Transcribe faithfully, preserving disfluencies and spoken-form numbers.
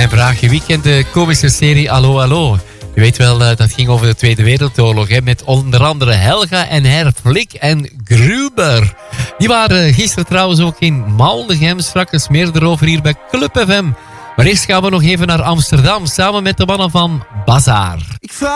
klein vraagje. Wie kent de komische serie Allo Allo? Je weet wel, uh, dat ging over de Tweede Wereldoorlog. Hè, met onder andere Helga en Herr Flik en Gruber. Die waren gisteren trouwens ook in Maldegem. Straks meer erover hier bij Club F M. Maar eerst gaan we nog even naar Amsterdam. Samen met de mannen van Bazaar. Ik vraag